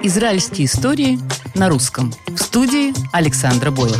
Израильские истории на русском. В студии Александра Бойлер.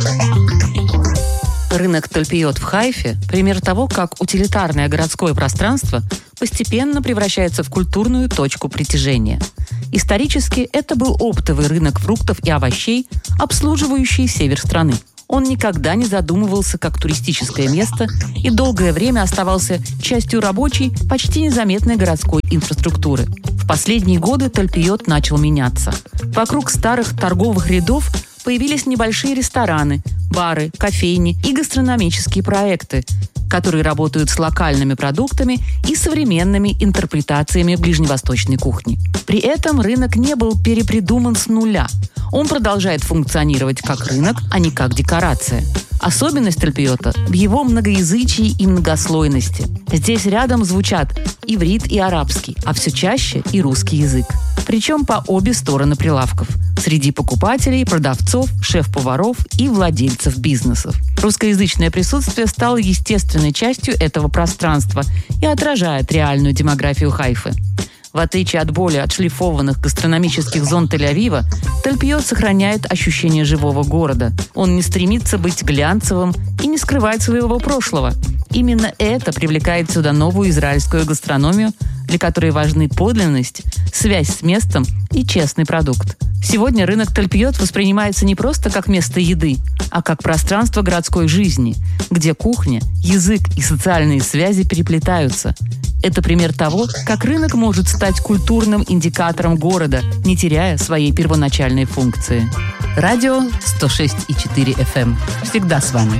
Рынок Тальпиот в Хайфе – пример того, как утилитарное городское пространство постепенно превращается в культурную точку притяжения. Исторически это был оптовый рынок фруктов и овощей, обслуживающий север страны. Он никогда не задумывался как туристическое место и долгое время оставался частью рабочей, почти незаметной городской инфраструктуры. В последние годы Тальпиот начал меняться. Вокруг старых торговых рядов появились небольшие рестораны, бары, кофейни и гастрономические проекты, которые работают с локальными продуктами и современными интерпретациями ближневосточной кухни. При этом рынок не был перепридуман с нуля. Он продолжает функционировать как рынок, а не как декорация. Особенность Тальпиота в его многоязычии и многослойности. Здесь рядом звучат иврит и арабский, а все чаще и русский язык. Причем по обе стороны прилавков. Среди покупателей, продавцов, шеф-поваров и владельцев бизнесов. Русскоязычное присутствие стало естественной частью этого пространства и отражает реальную демографию Хайфы. В отличие от более отшлифованных гастрономических зон Тель-Авива, Тальпиот сохраняет ощущение живого города. Он не стремится быть глянцевым и не скрывает своего прошлого. Именно это привлекает сюда новую израильскую гастрономию, для которой важны подлинность, связь с местом и честный продукт. Сегодня рынок Тальпиот воспринимается не просто как место еды, а как пространство городской жизни, где кухня, язык и социальные связи переплетаются. Это пример того, как рынок может стать культурным индикатором города, не теряя своей первоначальной функции. Радио 106,4 FM. Всегда с вами.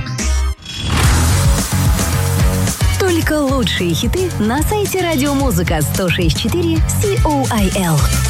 Только лучшие хиты на сайте радиомузыка 106.4 COIL.